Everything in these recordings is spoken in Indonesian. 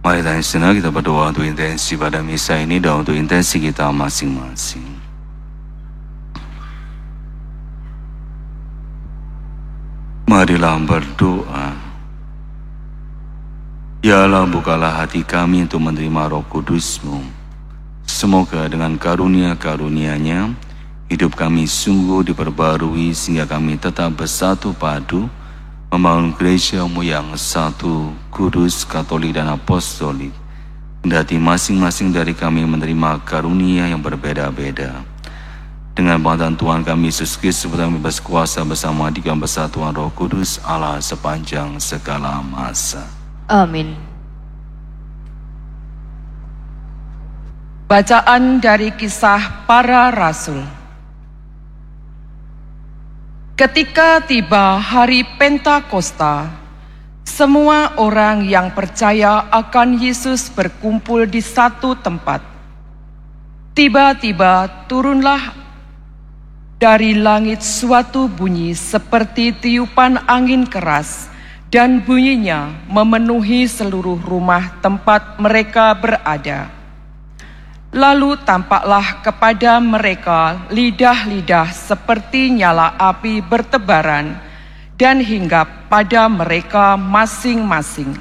Mari tanya sejenak kita berdoa untuk intensi pada misa ini dan untuk intensi kita masing-masing. Marilah berdoa. Ya Allah, bukalah hati kami untuk menerima Roh Kudus-Mu. Semoga dengan karunia-karunia-Nya, hidup kami sungguh diperbarui sehingga kami tetap bersatu padu, membangun gereja-Mu yang satu, kudus, katolik, dan apostolik. Kendati masing-masing dari kami menerima karunia yang berbeda-beda. Dengan bantuan Tuhan kami Yesus Kristus, kami berkuasa bersama di dalam persatuan Roh Kudus Allah sepanjang segala masa. Amin. Bacaan dari Kisah Para Rasul. Ketika tiba hari Pentakosta, semua orang yang percaya akan Yesus berkumpul di satu tempat. Tiba-tiba turunlah dari langit suatu bunyi seperti tiupan angin keras, dan bunyinya memenuhi seluruh rumah tempat mereka berada. Lalu tampaklah kepada mereka lidah-lidah seperti nyala api bertebaran dan hinggap pada mereka masing-masing.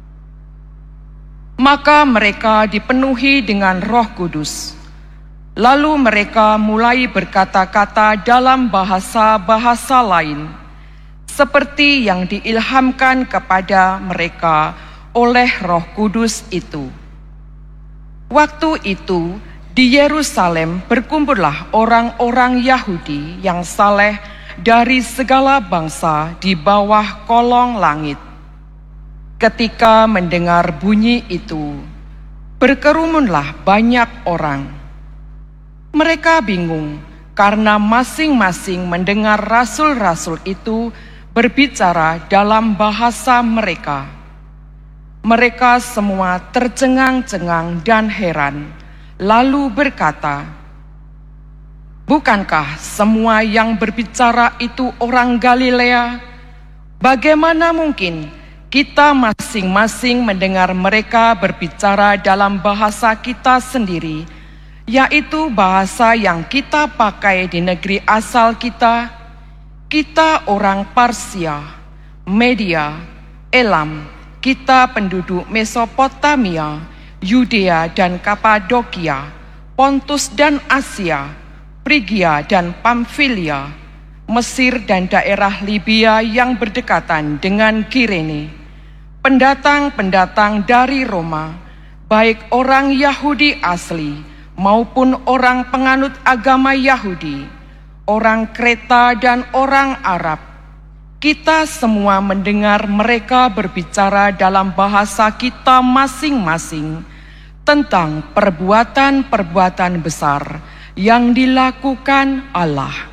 Maka mereka dipenuhi dengan Roh Kudus. Lalu mereka mulai berkata-kata dalam bahasa-bahasa lain, seperti yang diilhamkan kepada mereka oleh Roh Kudus itu. Waktu itu di Yerusalem berkumpullah orang-orang Yahudi yang saleh dari segala bangsa di bawah kolong langit. Ketika mendengar bunyi itu, berkerumunlah banyak orang. Mereka bingung karena masing-masing mendengar rasul-rasul itu berbicara dalam bahasa mereka. Mereka semua tercengang-cengang dan heran, lalu berkata, "Bukankah semua yang berbicara itu orang Galilea? Bagaimana mungkin kita masing-masing mendengar mereka berbicara dalam bahasa kita sendiri, yaitu bahasa yang kita pakai di negeri asal kita? Kita orang Parsia, Media, Elam, kita penduduk Mesopotamia, Yudea dan Kapadokia, Pontus dan Asia, Frigia dan Pamfilia, Mesir dan daerah Libya yang berdekatan dengan Kirene, pendatang-pendatang dari Roma, baik orang Yahudi asli maupun orang penganut agama Yahudi, orang Kreta dan orang Arab. Kita semua mendengar mereka berbicara dalam bahasa kita masing-masing tentang perbuatan-perbuatan besar yang dilakukan Allah."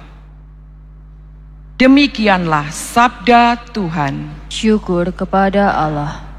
Demikianlah sabda Tuhan. Syukur kepada Allah.